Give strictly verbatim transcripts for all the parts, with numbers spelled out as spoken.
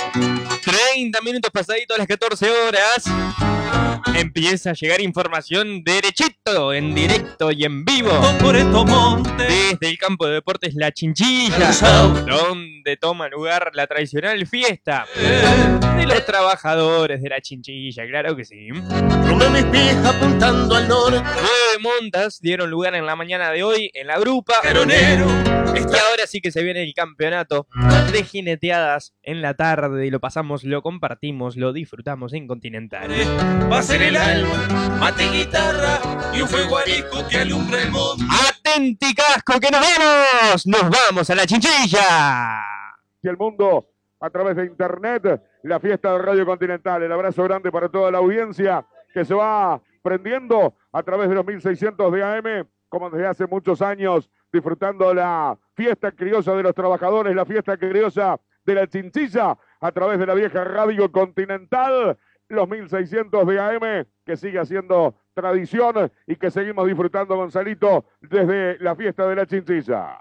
treinta minutos pasaditos a las catorce horas. Empieza a llegar información derechito, en directo y en vivo. Desde el campo de deportes La Chinchilla, donde toma lugar la tradicional fiesta de los trabajadores de La Chinchilla, claro que sí. Rumé mis pies apuntando al norte. Nueve montas dieron lugar en la mañana de hoy en la grupa. Caronero. Y ahora sí que se viene el campeonato de jineteadas en la tarde y lo pasamos, lo compartimos, lo disfrutamos en Continental. Va a ser el alma, mate y guitarra y un fuego arisco que alumbra el mundo. ¡Atenti, casco, que nos vamos! ¡Nos vamos a La Chinchilla! Y el mundo a través de internet, la fiesta de Radio Continental. El abrazo grande para toda la audiencia que se va prendiendo a través de los mil seiscientos de A M, como desde hace muchos años, disfrutando la fiesta criolla de los trabajadores, la fiesta criolla de La Chinchilla, a través de la vieja Radio Continental, los mil seiscientos de A M, que sigue haciendo tradición y que seguimos disfrutando, Gonzalito, desde la fiesta de La Chinchilla.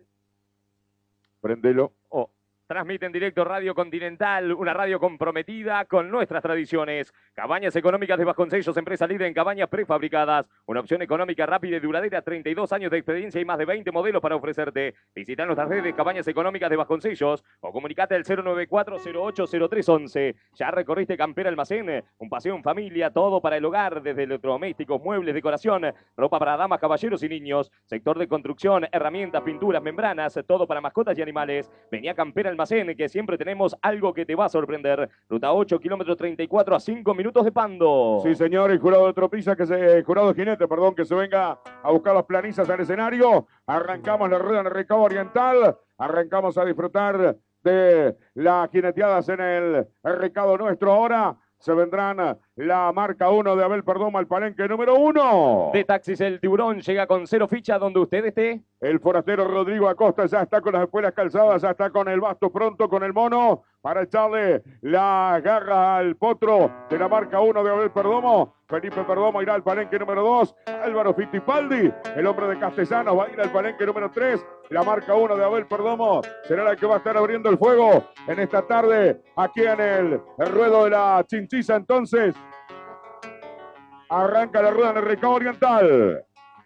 Prendelo. Oh. Transmite en directo Radio Continental, una radio comprometida con nuestras tradiciones. Cabañas Económicas de Vasconcellos, empresa líder en cabañas prefabricadas. Una opción económica rápida y duradera, treinta y dos años de experiencia y más de veinte modelos para ofrecerte. Visita nuestras redes Cabañas Económicas de Vasconcellos o comunicate al cero nueve cuatro cero ocho cero tres once. Ya recorriste Campera Almacén, un paseo en familia, todo para el hogar, desde electrodomésticos, muebles, decoración, ropa para damas, caballeros y niños, sector de construcción, herramientas, pinturas, membranas, todo para mascotas y animales. Vení a Campera Almacén, que siempre tenemos algo que te va a sorprender. Ruta ocho, kilómetro treinta y cuatro, a cinco minutos de Pando. Sí, señor, el jurado de Tropilla, que se, el jurado de jinete, perdón, que se venga a buscar las planillas al escenario. Arrancamos la rueda en el recado oriental, arrancamos a disfrutar de las jineteadas en el recado nuestro ahora. Se vendrán la marca uno de Abel Perdomo al palenque número uno. De Taxis El Tiburón llega con cero ficha donde usted esté. El forastero Rodrigo Acosta ya está con las espuelas calzadas, ya está con el basto pronto, con el mono, para echarle la garra al potro de la marca uno de Abel Perdomo. Felipe Perdomo irá al palenque número dos. Álvaro Fittipaldi, el hombre de Castellanos, va a ir al palenque número tres. La marca uno de Abel Perdomo será la que va a estar abriendo el fuego en esta tarde aquí en el, el ruedo de La Chinchilla. Entonces, arranca la rueda en el recado oriental.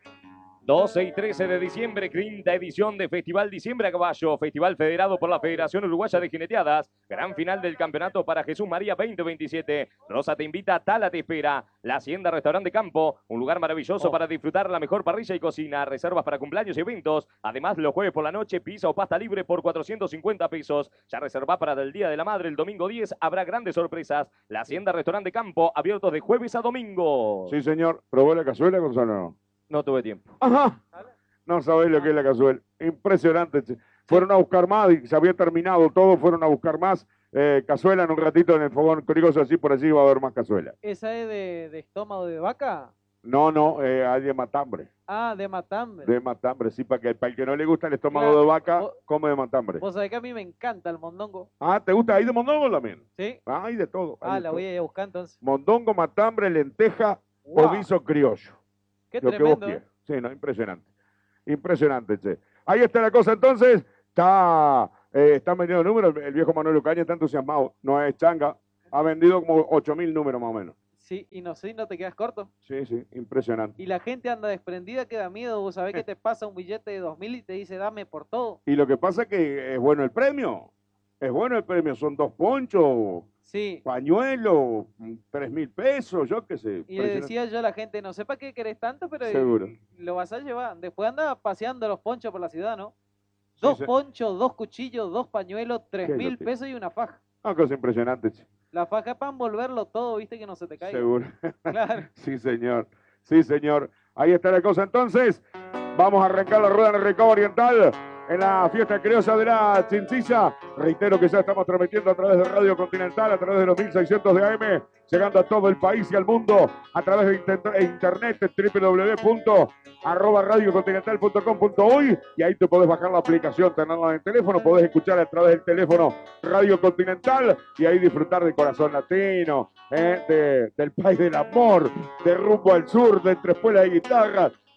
doce y trece de diciembre, quinta edición de Festival Diciembre a Caballo, festival federado por la Federación Uruguaya de Jineteadas, gran final del campeonato para Jesús María veinte veintisiete. Rosa te invita, Tala te espera. La Hacienda Restaurante Campo, un lugar maravilloso oh. para disfrutar la mejor parrilla y cocina, reservas para cumpleaños y eventos. Además, los jueves por la noche, pizza o pasta libre por cuatrocientos cincuenta pesos. Ya reserva para el Día de la Madre, el domingo diez, habrá grandes sorpresas. La Hacienda Restaurante Campo, abiertos de jueves a domingo. Sí, señor. ¿Probó la cazuela, Gonzalo? No tuve tiempo. Ajá. No sabéis lo que es la cazuela. Impresionante. Fueron a buscar más y se había terminado todo. Fueron a buscar más eh, cazuela en un ratito en el fogón Corigoso. Así por allí va a haber más cazuela. ¿Esa es de, de estómago de vaca? No, no, eh, hay de matambre. Ah, de matambre. De matambre, sí, para que para el que no le gusta el estómago Claro. de vaca, Vos- come de matambre. Vos sabés que a mí me encanta el mondongo. Ah, ¿te gusta? ¿Hay de mondongo también? ¿Sí? Ah, hay de todo. hay Ah, de la todo. voy a ir a buscar entonces. Mondongo, matambre, lenteja Wow. o guiso criollo. Qué Lo que vos tremendo. quieras. Sí, no, impresionante. Impresionante, che. Ahí está la cosa entonces. Está, eh, está vendiendo números. El viejo Manuel Ocaña está entusiasmado. No es changa. Ha vendido como ocho mil números más o menos. Sí, y no sé, no te quedas corto. Sí, sí, impresionante. Y la gente anda desprendida que da miedo. Vos sabés que te pasa un billete de dos mil y te dice dame por todo. Y lo que pasa es que es bueno el premio. Es bueno el premio. Son dos ponchos, Sí. pañuelos, tres mil pesos, yo qué sé. Y le Impresionante. decía yo a la gente, no sé para qué querés tanto, pero Seguro. lo vas a llevar. Después anda paseando los ponchos por la ciudad, ¿no? Sí, Dos sí. ponchos, dos cuchillos, dos pañuelos, tres Qué mil lote. pesos y una faja. Una cosa impresionante, che. La faja es para envolverlo todo, viste, que no se te caiga. Seguro. Claro. Sí, señor. Sí, señor. Ahí está la cosa entonces. Vamos a arrancar la rueda en el recado oriental en la fiesta criolla de La Chinchilla. Reitero que ya estamos transmitiendo a través de Radio Continental, a través de los mil seiscientos de A M, llegando a todo el país y al mundo a través de inter internet w w w punto radio continental punto com punto uy, y ahí te podés bajar la aplicación, tenerla en el teléfono, podés escuchar a través del teléfono Radio Continental y ahí disfrutar de Corazón Latino, eh, de, del país del amor, de Rumbo al Sur, de Entre Espuelas de Guitarra,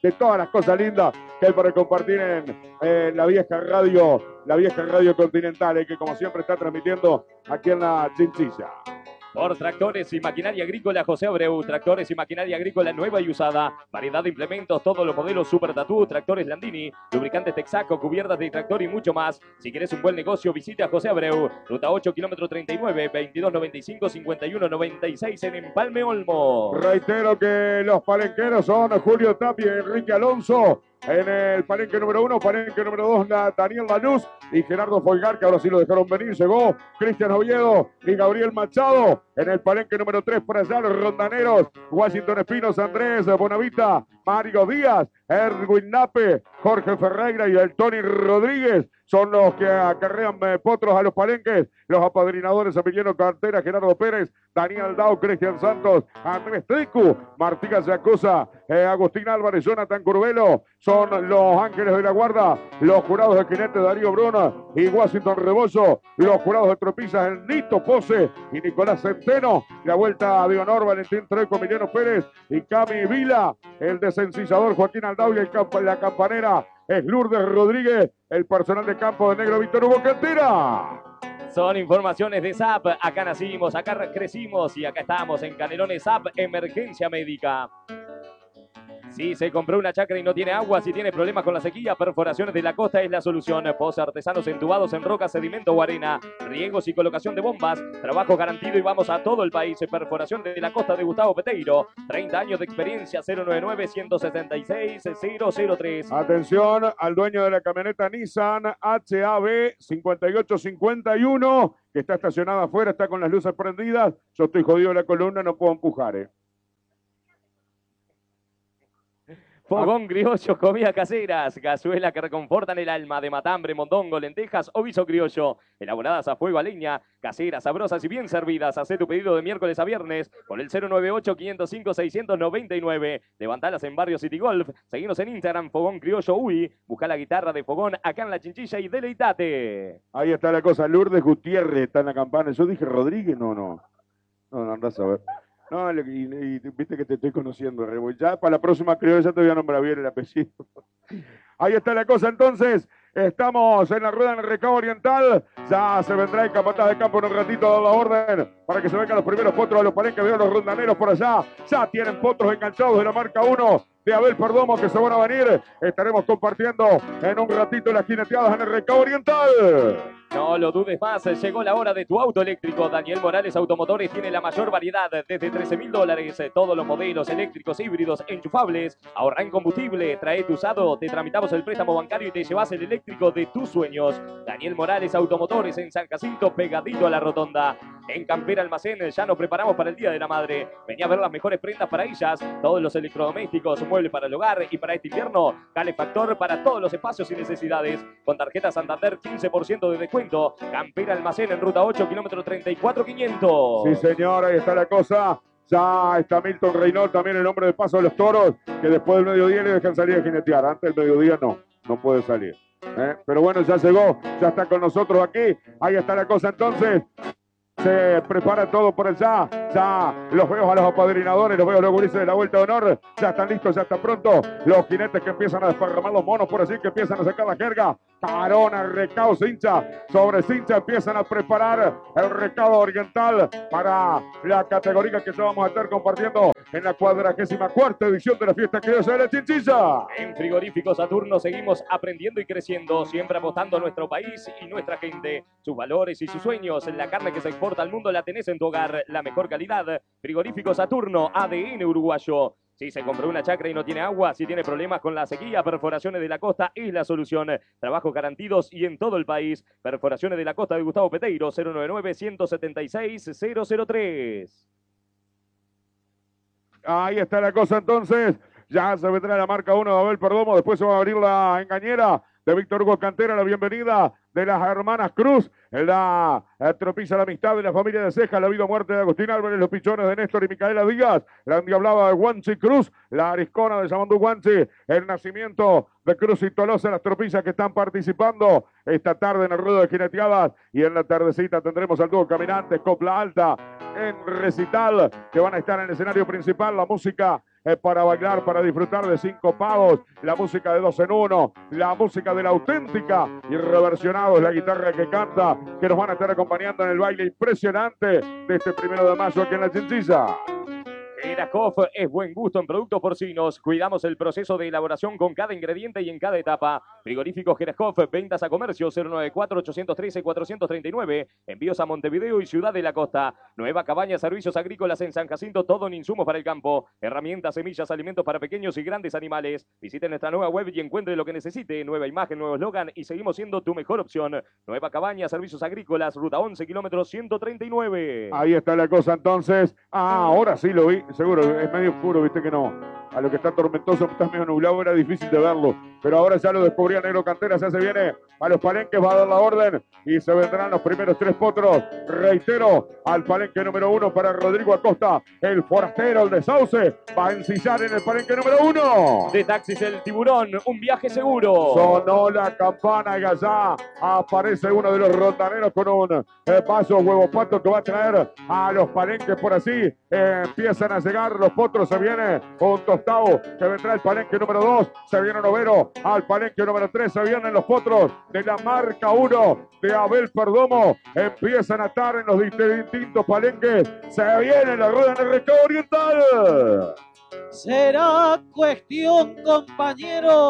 de todas las cosas lindas que hay para compartir en eh, la vieja radio, la vieja radio continental, eh, que como siempre está transmitiendo aquí en la Chinchilla. Por Tractores y Maquinaria Agrícola José Abreu, Tractores y Maquinaria Agrícola nueva y usada, variedad de implementos, todos los modelos Super Tatú, Tractores Landini, lubricantes Texaco, cubiertas de tractor y mucho más. Si quieres un buen negocio, visita a José Abreu, ruta ocho, kilómetro treinta y nueve, veintidós noventa y cinco, cincuenta y uno noventa y seis en Empalme Olmo. Reitero que los palenqueros son Julio Tapia y Enrique Alonso. En el palenque número uno, palenque número dos, Daniel Lanús y Gerardo Folgar, que ahora sí lo dejaron venir. Llegó Cristian Oviedo y Gabriel Machado. En el palenque número tres, por allá los rondaneros, Washington Espinos, Andrés Bonavita, Mario Díaz, Erwin Nape, Jorge Ferreira y el Tony Rodríguez. Son los que acarrean eh, potros a los palenques. Los apadrinadores, Emiliano Cartera, Gerardo Pérez, Daniel Dao, Cristian Santos, Andrés Tricu, Martínez Yacuza, eh, Agustín Álvarez, Jonathan Curvelo. Son los ángeles de la guarda, los jurados de Quinete, Darío Bruna y Washington Rebollo. Los jurados de Tropillas, el Nito Pose y Nicolás Centeno. La vuelta de honor, Valentín Treco, Emiliano Pérez y Cami Vila. El desencillador, Joaquín Aldao y el campo, la campanera es Lourdes Rodríguez. El personal de campo de Negro, Víctor Hugo Cantera. Son informaciones de S A P. Acá nacimos, acá crecimos y acá estamos en Canelones S A P, Emergencia Médica. Si se compró una chacra y no tiene agua, si tiene problemas con la sequía, Perforaciones de la Costa es la solución. Pozos artesanos entubados en roca, sedimento o arena, riegos y colocación de bombas, trabajo garantido y vamos a todo el país. Perforación de la Costa de Gustavo Peteiro, treinta años de experiencia. Cero nueve nueve, uno siete seis, cero cero tres. Atención al dueño de la camioneta Nissan H A B cincuenta y ocho cincuenta y uno, que está estacionada afuera, está con las luces prendidas. Yo estoy jodido de la columna, no puedo empujar, eh. Fogón criollo, comidas caseras, cazuela que reconfortan el alma, de matambre, mondongo, lentejas o guiso criollo, elaboradas a fuego a leña, caseras, sabrosas y bien servidas. Haz tu pedido de miércoles a viernes con el cero nueve ocho, quinientos cinco, seiscientos noventa y nueve. Levantalas en Barrio City Golf, seguinos en Instagram, Fogón Criollo U I, busca la guitarra de Fogón acá en la Chinchilla y deleitate. Ahí está la cosa, Lourdes Gutiérrez está en la campana. Yo dije Rodríguez, no, no. No, no, andás a ver. No, y, y, y viste que te estoy conociendo, Rebo. Ya para la próxima creo ya te voy a nombrar bien el apellido. Ahí está la cosa entonces. Estamos en la rueda en el recado oriental. Ya se vendrá el capataz de campo en un ratito a dar la orden para que se vengan los primeros potros a los palenques. Veo los rondaneros por allá. Ya tienen potros enganchados de la marca uno de Abel Perdomo que se van a venir. Estaremos compartiendo en un ratito las jineteadas en el recado oriental. No lo dudes más, llegó la hora de tu auto eléctrico. Daniel Morales Automotores tiene la mayor variedad, desde trece mil dólares, todos los modelos eléctricos, híbridos, enchufables. Ahorra en combustible, trae tu usado, te tramitamos el préstamo bancario y te llevas el eléctrico de tus sueños. Daniel Morales Automotores en San Jacinto, pegadito a la rotonda. En Campera Almacén ya nos preparamos para el Día de la Madre. Vení a ver las mejores prendas para ellas, todos los electrodomésticos, muebles para el hogar y para este invierno, calefactor para todos los espacios y necesidades. Con tarjeta Santander, quince por ciento de descuento. Campera Almacén en ruta ocho, kilómetro treinta y cuatro, quinientos. Sí, señor, ahí está la cosa. Ya está Milton Reynol, también el hombre de paso de los toros, que después del mediodía le dejan salir a jinetear. Antes del mediodía no, no puede salir. ¿eh? Pero bueno, ya llegó, ya está con nosotros aquí. Ahí está la cosa entonces. Se prepara todo por allá. Ya los veo a los apadrinadores, los veo a los gurises de la vuelta de honor. Ya están listos, ya está pronto. Los jinetes que empiezan a desparramar los monos por así, que empiezan a sacar la jerga. Carona, recao, cincha. Sobre cincha empiezan a preparar el recado oriental para la categoría que ya vamos a estar compartiendo en la cuadragésima cuarta edición de la fiesta criolla de la Chinchilla. En Frigorífico Saturno seguimos aprendiendo y creciendo, siempre apostando a nuestro país y nuestra gente, sus valores y sus sueños. La carne que se exporta al mundo la tenés en tu hogar, la mejor calidad. Frigorífico Saturno, A D N uruguayo. Si se compró una chacra y no tiene agua, si tiene problemas con la sequía, Perforaciones de la Costa es la solución. Trabajos garantidos y en todo el país. Perforaciones de la Costa de Gustavo Peteiro, cero nueve nueve, uno siete seis, cero cero tres. Ahí está la cosa entonces. Ya se vendrá la marca uno de Abel Perdomo. Después se va a abrir la engañera de Víctor Hugo Cantera. La bienvenida de las hermanas Cruz. En la Tropilla la amistad de la familia de Ceja. La vida o muerte de Agustín Álvarez. Los pichones de Néstor y Micaela Díaz. La endiablada de Guanchi Cruz. La ariscona de Yamandú Guanchi. El nacimiento de Cruz y Tolosa. Las tropillas que están participando esta tarde en el ruedo de jineteadas. Y en la tardecita tendremos al dúo Caminantes, Copla Alta en recital, que van a estar en el escenario principal. La música eh, para bailar, para disfrutar de cinco pavos, la música de dos en uno, la música de la auténtica y reversionados, la guitarra que canta, que nos van a estar acompañando en el baile impresionante de este primero de mayo aquí en la Chinchilla. Gerascoff es buen gusto en productos porcinos. Cuidamos el proceso de elaboración con cada ingrediente y en cada etapa. Frigoríficos Gerascoff, ventas a comercio cero nueve cuatro, ocho uno tres, cuatro tres nueve. Envíos a Montevideo y Ciudad de la Costa. Nueva cabaña, servicios agrícolas en San Jacinto, todo en insumos para el campo. Herramientas, semillas, alimentos para pequeños y grandes animales. Visite nuestra nueva web y encuentre lo que necesite. Nueva imagen, nuevo eslogan y seguimos siendo tu mejor opción. Nueva cabaña, servicios agrícolas, ruta once, kilómetros ciento treinta y nueve. Ahí está la cosa entonces. Ah, ahora sí lo vi. Seguro, es medio oscuro, viste que no. A lo que está tormentoso, está medio nublado, era difícil de verlo. Pero ahora ya lo descubría Negro Cantera, ya se viene a los palenques, va a dar la orden y se vendrán los primeros tres potros. Reitero, al palenque número uno para Rodrigo Acosta, el forastero, el de Sauce, va a ensillar en el palenque número uno. De Taxis El Tiburón, un viaje seguro. Sonó la campana y allá aparece uno de los rondaneros con un eh, vaso huevo pato que va a traer a los palenques por así. Eh, empiezan a llegar los potros, se viene un tostado que vendrá el palenque número dos, se viene Novero al palenque número tres, se vienen los potros de la marca uno de Abel Perdomo, empiezan a estar en los distintos palenques, se viene la rueda en el recado oriental. Será cuestión, compañero.